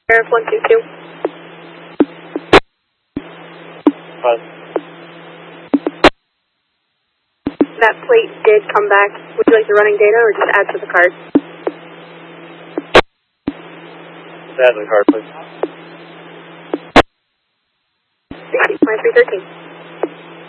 Sheriff 122. That plate did come back. Would you like the running data or just add to the card? Just add to the card, please. 313.